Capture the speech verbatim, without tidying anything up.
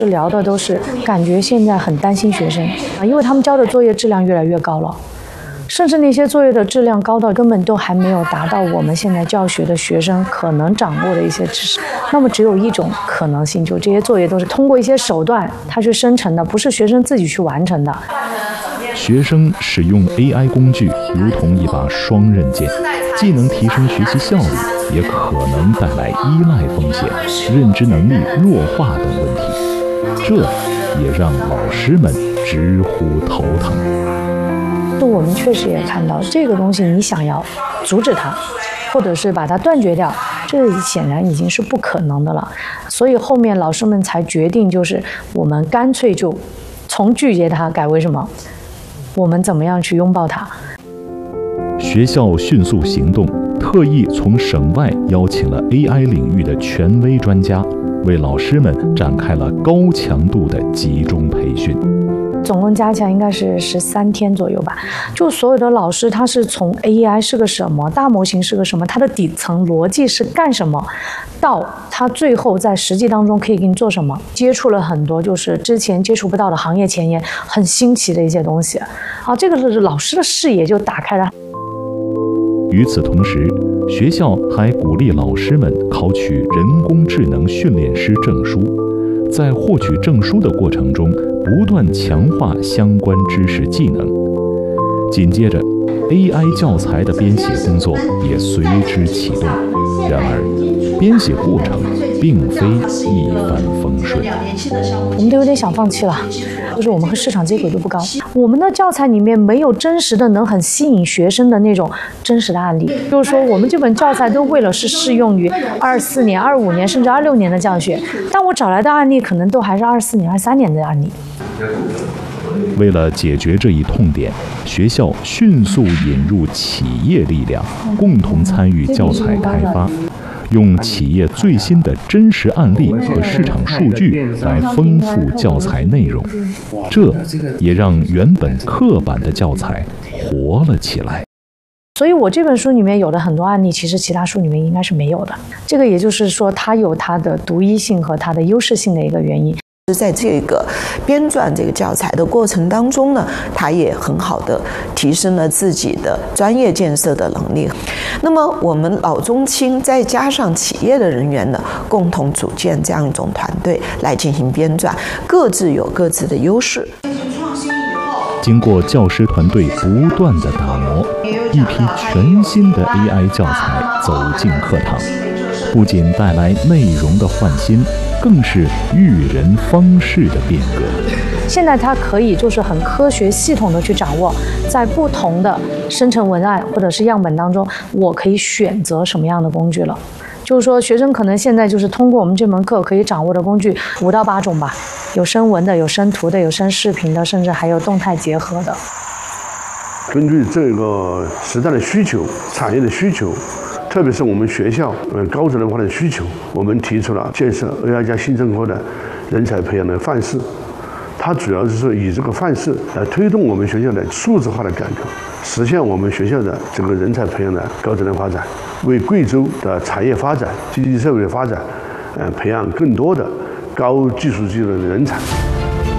聊的都是感觉现在很担心学生啊，因为他们交的作业质量越来越高了，甚至那些作业的质量高到根本都还没有达到我们现在教学的学生可能掌握的一些知识。那么只有一种可能性，就这些作业都是通过一些手段它去生成的，不是学生自己去完成的。 学生使用 A I 工具如同一把双刃剑，既能提升学习效率，也可能带来依赖风险、认知能力弱化等问题。这也让老师们直呼头疼。 我们确实也看到这个东西，你想要阻止它，或者是把它断绝掉，这显然已经是不可能的了。所以后面老师们才决定，就是我们干脆就从拒绝它改为什么？我们怎么样去拥抱它？ 学校迅速行动，特意从省外邀请了 A I 领域的权威专家，为老师们展开了高强度的集中培训。 总共加起来应该是十三天左右吧。就所有的老师，他是从 A I 是个什么，大模型是个什么，它的底层逻辑是干什么，到他最后在实际当中可以给你做什么，接触了很多就是之前接触不到的行业前沿，很新奇的一些东西。啊，这个是老师的视野就打开了。 与此同时，学校还鼓励老师们考取人工智能训练师证书，在获取证书的过程中，不断强化相关知识技能。紧接着 A I 教材的编写工作也随之启动。然而，编写过程并非一帆风顺。 我们都有点想放弃了，就是我们和市场接轨度不高。我们的教材里面没有真实的能很吸引学生的那种真实的案例，就是说我们这本教材都为了是适用于二四年、二五年甚至二六年的教学，但我找来的案例可能都还是二四年、二三年的案例。 为了解决这一痛点，学校迅速引入企业力量，共同参与教材开发，用企业最新的真实案例和市场数据来丰富教材内容，这也让原本刻板的教材活了起来。 所以我这本书里面有的很多案例，其实其他书里面应该是没有的。这个也就是说，它有它的独一性和它的优势性的一个原因。 在这个编撰这个教材的过程当中呢，他也很好的提升了自己的专业建设的能力。那么我们老中青再加上企业的人员呢，共同组建这样一种团队来进行编撰，各自有各自的优势。 经过教师团队不断的打磨，一批全新的 A I 教材走进课堂，不仅带来内容的焕新，更是育人方式的变革。 现在它可以就是很科学系统的去掌握，在不同的生成文案或者是样本当中，我可以选择什么样的工具了。就是说，学生可能现在就是通过我们这门课可以掌握的工具五到八种吧，有声文的，有声图的，有声视频的，甚至还有动态结合的。 根据这个时代的需求、产业的需求，特别是我们学校呃高质量化的需求，我们提出了建设 A I 加新生活的人才培养的范式。它主要是说以这个范式来推动我们学校的数字化的改革，实现我们学校的这个人才培养的高质量发展，为贵州的产业发展、经济社会的发展，呃，培养更多的高技术技能的人才。